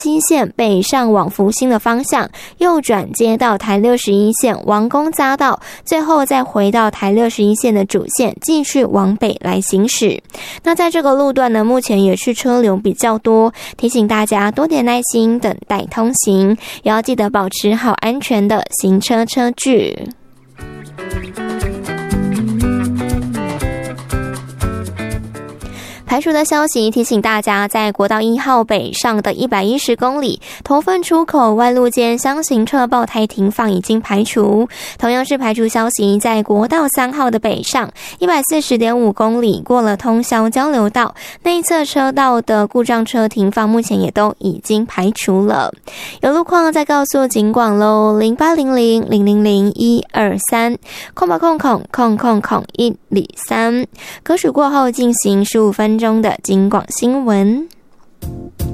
西线北上往福兴的方向，右转接到台61线王公匝道，最后再回到台61线的主线，继续往北来行驶。那在这个路段呢，目前也是车流比较多，提醒大家多点耐心等待通行，也要记得保持好安全的行车车距。排除的消息提醒大家，在国道1号北上的110公里，头份出口外路间箱型车爆胎停放已经排除。同样是排除消息，在国道3号的北上 140.5 公里，过了通霄交流道，内侧车道的故障车停放目前也都已经排除了。有路况再告诉警广咯，0800-000-123，空123，歌曲过后进行15分钟的警广新闻。